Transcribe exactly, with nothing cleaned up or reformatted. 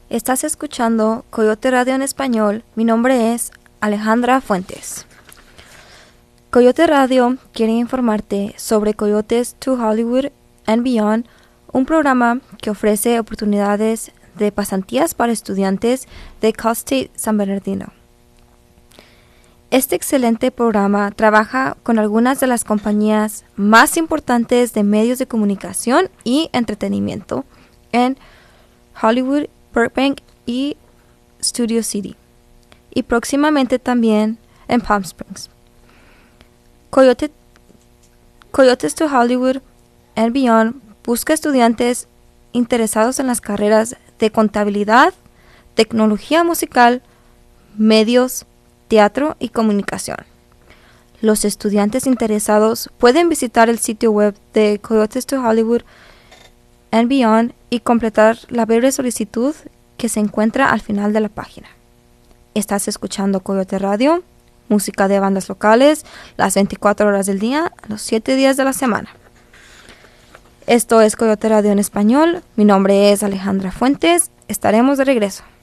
Estás escuchando Coyote Radio en español. Mi nombre es Alejandra Fuentes. Coyote Radio quiere informarte sobre Coyotes to Hollywood and Beyond, un programa que ofrece oportunidades de pasantías para estudiantes de Cal State San Bernardino. Este excelente programa trabaja con algunas de las compañías más importantes de medios de comunicación y entretenimiento en Hollywood, Burbank y Studio City, y próximamente también en Palm Springs. Coyote, Coyotes to Hollywood and Beyond busca estudiantes interesados en las carreras de contabilidad, tecnología musical, medios, teatro y comunicación. Los estudiantes interesados pueden visitar el sitio web de Coyotes to Hollywood and Beyond y completar la breve solicitud que se encuentra al final de la página. Estás escuchando Coyote Radio, música de bandas locales, las veinticuatro horas del día, los siete días de la semana. Esto es Coyote Radio en español. Mi nombre es Alejandra Fuentes. Estaremos de regreso.